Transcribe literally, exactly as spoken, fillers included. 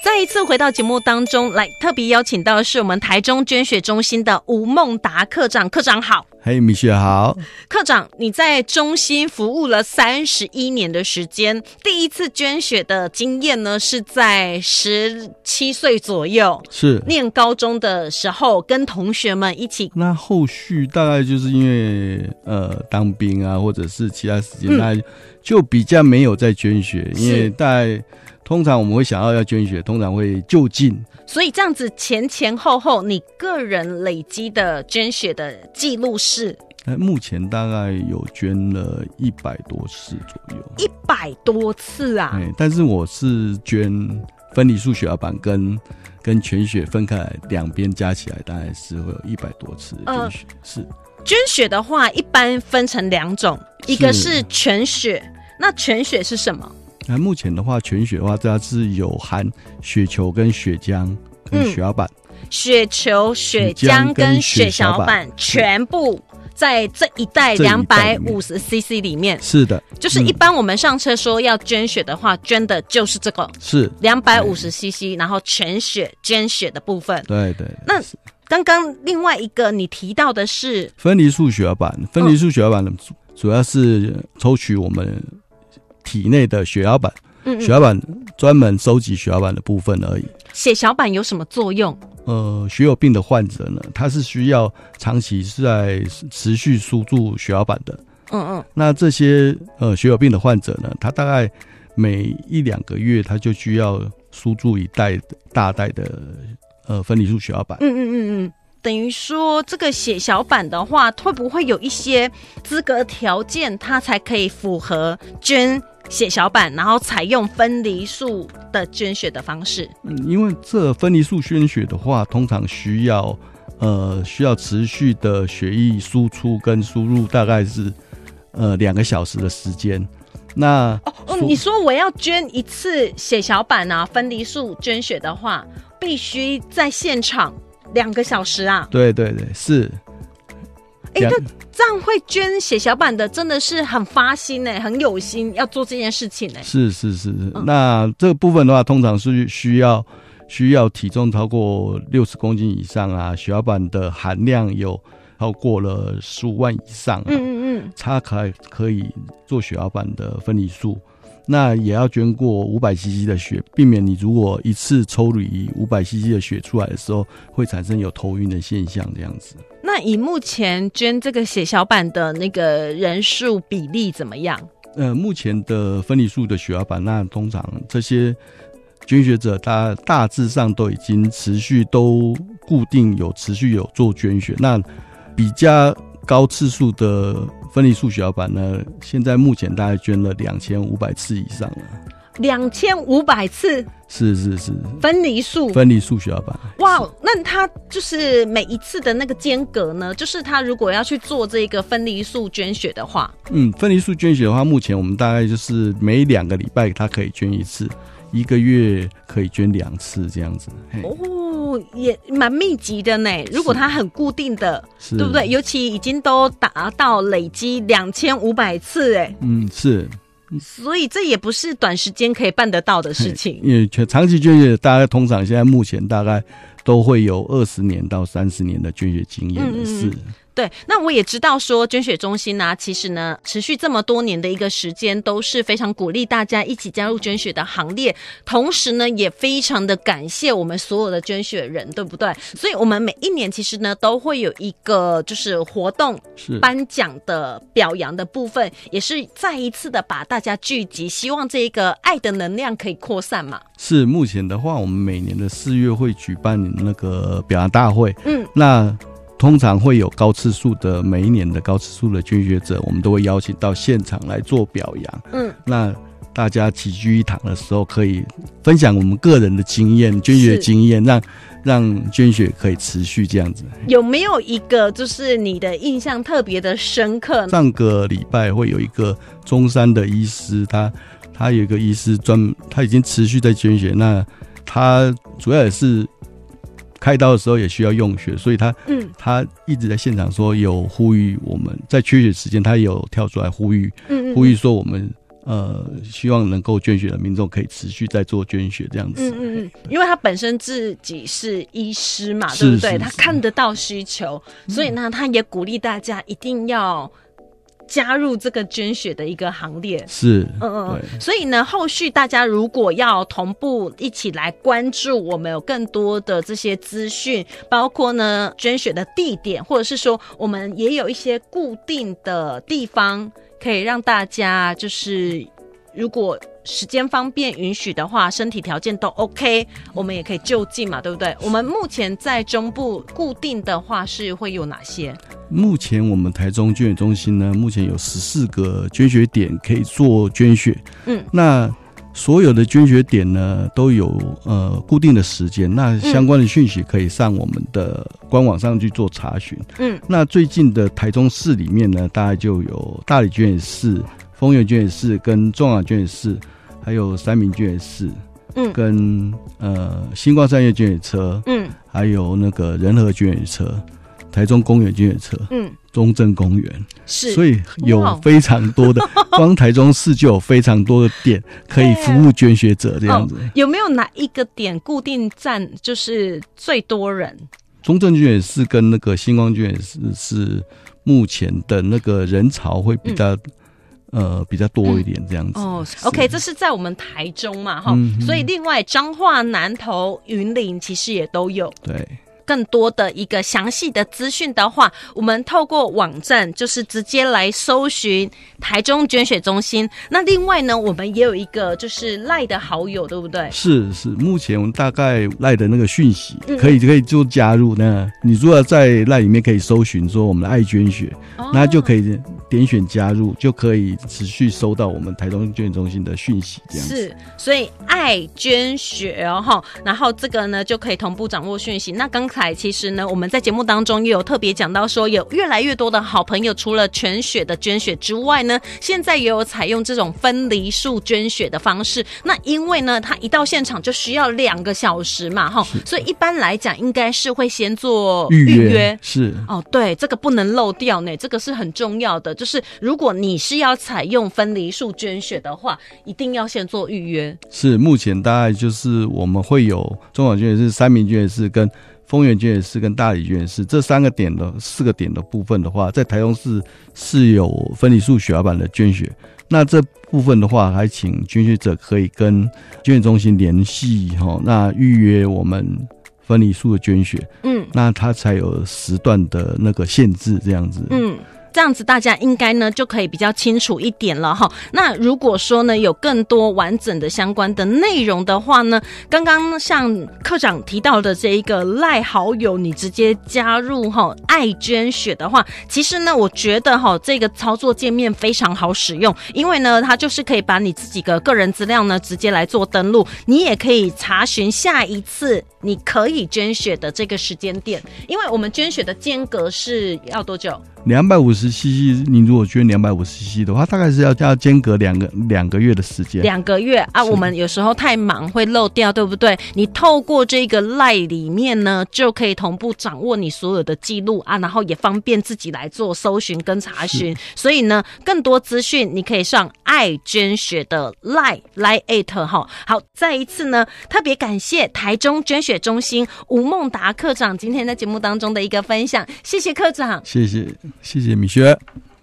再一次回到节目当中来，特别邀请到的是我们台中捐血中心的吴孟达科长。科长好。 嘿，米雪好。 科长，你在中心服务了三十一年的时间，第一次捐血的经验呢是在十七岁左右， 是念高中的时候跟同学们一起。 那后续大概就是因为呃当兵啊，或者是其他时间， 嗯、 大概就比较没有在捐血，因为大概通常我们会想要要捐血，通常会就近。 所以这样子前前后后，你个人累积的捐血的记录是？ 目前大概有捐了一百多次左右。 一百多次啊！ 欸、但是我是捐分离素血小板跟跟全血分开来，两边加起来大概是会有一百多次的捐血。呃、是捐血的话，一般分成两种，一个是全血，那全血是什么？ 那目前的话，全血的话，它是有含血球跟血浆跟血小板、嗯， 血球、血浆跟血小板全部在这一袋两百五十 C C 里面。 是的， 就是一般我们上车说要捐血的话，嗯、捐的就是这个，是两百五十 C C， 然后全血捐血的部分。 对对。 那刚刚另外一个你提到的是分离素血小板，分离素血小板的主要是抽取我们体内的血小板，嗯嗯，血小板专门收集血小板的部分而已。 血小板有什么作用？ 呃，血友病的患者呢，他是需要长期是在持续输注血小板的。嗯嗯。那这些呃血友病的患者呢，他大概每一两个月他就需要输注一袋大袋的呃分离素血小板。 嗯嗯嗯嗯。等于说这个血小板的话，会不会有一些资格条件，它才可以符合捐血小板，然后采用分离素的捐血的方式？ 嗯，因为这分离素捐血的话，通常需要呃需要持续的血液输出跟输入，大概是呃两个小时的时间。那哦哦，你说我要捐一次血小板啊，分离素捐血的话，必须在现场两个小时啊？对对对，是。 哎、欸，那这样会捐血小板的真的是很发心哎、欸，很有心要做这件事情哎、欸。 是是是，嗯、那这个部分的话，通常是需要需要体重超过六十公斤以上啊，血小板的含量有超过了十五万以上、啊，嗯嗯嗯，它可可以做血小板的分离素。那也要捐过五百 C C 的血，避免你如果一次抽离五百 C C 的血出来的时候，会产生有头晕的现象这样子。 那以目前捐这个血小板的那个人数比例怎么样？ 呃，目前的分离素的血小板，那通常这些捐血者，他大致上都已经持续都固定有持续有做捐血。那比较高次数的分离素血小板呢，现在目前大概捐了两千五百次以上了。 两千五百次？ 是是是。 分离素分离素血小板。 哇，那他就是每一次的那个间隔呢？就是他如果要去做这个分离素捐血的话， 嗯，分离素捐血的话，目前我们大概就是每两个礼拜他可以捐一次，一个月可以捐两次这样子。 哦，也蛮密集的呢。如果它很固定的，对不对？尤其已经都达到累积两千五百次，哎， 嗯，是。 所以这也不是短时间可以办得到的事情。 因为长期捐血，大概通常现在目前大概都会有二十年到三十年的捐血经验的事。嗯嗯， 对，那我也知道说捐血中心啊，其实呢持续这么多年的一个时间，都是非常鼓励大家一起加入捐血的行列，同时呢也非常的感谢我们所有的捐血人，对不对？所以我们每一年其实呢都会有一个就是活动颁奖的表扬的部分，也是再一次的把大家聚集，希望这个爱的能量可以扩散嘛。 是，目前的话我们每年的四月会举办那个表扬大会，嗯，那通常会有高次数的，每一年的高次数的捐血者，我们都会邀请到现场来做表扬。嗯，那大家齐聚一堂的时候，可以分享我们个人的经验、捐血经验，让让捐血可以持续这样子。 有没有一个就是你的印象特别的深刻呢？ 上个礼拜会有一个中山的医师，他他有一个医师专门，他已经持续在捐血，那他主要也是开刀的时候也需要用血，所以他嗯，他一直在现场说有呼吁我们在缺血时间，他有跳出来呼吁，嗯嗯，呼吁说我们呃，希望能够捐血的民众可以持续在做捐血这样子。 嗯嗯嗯，因为他本身自己是医师嘛，对不对？他看得到需求，所以呢，他也鼓励大家一定要加入这个捐血的一个行列。 是， 嗯嗯，所以呢，后续大家如果要同步一起来关注，我们有更多的这些资讯，包括呢捐血的地点，或者是说我们也有一些固定的地方。可以让大家就是如果时间方便允许的话，身体条件都 OK， 我们也可以就近嘛，对不对？我们目前在中部固定的话是会有哪些？ 目前我们台中捐血中心呢，目前有十四个捐血点可以做捐血。嗯，那所有的捐血点呢都有呃固定的时间，那相关的讯息可以上我们的官网上去做查询。嗯，那最近的台中市里面呢，大概就有大里捐血室、丰原捐血室、跟中雅捐血室，还有三民捐血室，嗯，跟呃星光三月捐血车，嗯，还有那个仁和捐血车、台中公园捐血车，嗯，中正公园， 是， 所以有非常多的，光台中市就有非常多的点可以服务捐血者这样子。 哦，有没有哪一个点固定站就是最多人？ 中正捐血室跟那个星光捐血室是目前的那个人潮会比较。嗯呃，比较多一点这样子。嗯、 哦 ，OK， 这是在我们台中嘛，哈、嗯，所以另外彰化、南投、云林其实也都有。 对。 更多的一个详细的资讯的话，我们透过网站就是直接来搜寻台中捐血中心。那另外呢，我们也有一个就是赖的好友，对不对？ 是是，目前我们大概赖的那个讯息可以可以就加入。那你如果在赖里面可以搜寻说我们的爱捐血，哦、那就可以点选加入，就可以持续收到我们台中捐血中心的讯息。这样子是，所以爱捐血哦，然后这个呢就可以同步掌握讯息。那刚才其实呢，我们在节目当中也有特别讲到说，有越来越多的好朋友除了全血的捐血之外呢，现在也有采用这种分离数捐血的方式。那因为呢，他一到现场就需要两个小时嘛，哈，所以一般来讲应该是会先做预约。预约是哦，对，这个不能漏掉呢，这个是很重要的。就是如果你是要采用分离数捐血的话，一定要先做预约。 是，目前大概就是我们会有中小捐血室、三民捐血室跟丰原捐血室跟大里捐血室这三个点的四个点的部分的话，在台中市是有分离数血小板的捐血。那这部分的话，还请捐血者可以跟捐血中心联系，那预约我们分离数的捐血，嗯，那它才有时段的那个限制，这样子， 嗯。这样子大家应该呢就可以比较清楚一点了哈。那如果说呢有更多完整的相关的内容的话呢，刚刚像科长提到的这一个赖好友，你直接加入哈爱捐血的话，其实呢我觉得哈这个操作界面非常好使用，因为呢它就是可以把你自己的个人资料呢直接来做登录，你也可以查询下一次你可以捐血的这个时间点，因为我们捐血的间隔是要多久？ 两百五十 C C， 你如果捐两百五十 C C 的话，大概是要要间隔两个两个月的时间。 两个月啊，我们有时候太忙会漏掉，对不对？你透过这个 LINE 里面呢，就可以同步掌握你所有的记录啊，然后也方便自己来做搜寻跟查询。所以呢，更多资讯你可以上爱捐血的 LINE 来 at 哈。好，再一次呢，特别感谢台中捐血中心吴孟达科长今天在节目当中的一个分享，谢谢科长， 谢谢。谢谢米雪。